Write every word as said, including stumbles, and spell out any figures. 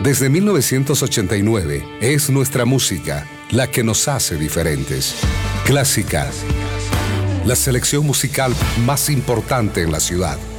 Desde mil novecientos ochenta y nueve es nuestra música la que nos hace diferentes. Clásica, la selección musical más importante en la ciudad.